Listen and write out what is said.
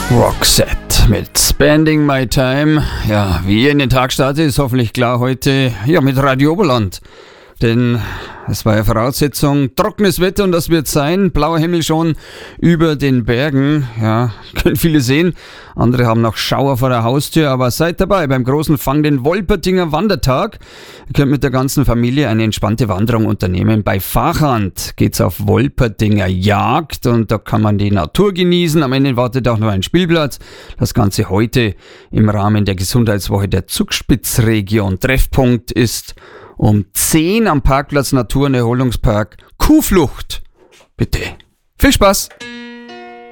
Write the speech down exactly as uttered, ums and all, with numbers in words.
Roxette mit Spending My Time. Ja, wie ihr in den Tag startet, ist hoffentlich klar heute ja mit Radio Oberland. Denn es war ja Voraussetzung, trockenes Wetter und das wird sein. Blauer Himmel schon über den Bergen. Ja, können viele sehen. Andere haben noch Schauer vor der Haustür. Aber seid dabei beim großen Fang, den Wolpertinger Wandertag. Ihr könnt mit der ganzen Familie eine entspannte Wanderung unternehmen. Bei Fachand geht's auf Wolpertinger Jagd und da kann man die Natur genießen. Am Ende wartet auch noch ein Spielplatz. Das Ganze heute im Rahmen der Gesundheitswoche der Zugspitzregion. Treffpunkt ist um zehn am Parkplatz Natur- und Erholungspark Kuhflucht. Bitte. Viel Spaß!